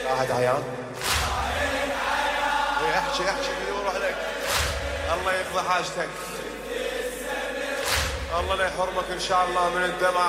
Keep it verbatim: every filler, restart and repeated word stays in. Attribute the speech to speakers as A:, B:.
A: قاعد عيان احكي احكي يروح لك. الله يقضي حاجتك، الله لا يحرمك ان شاء الله من الدمع.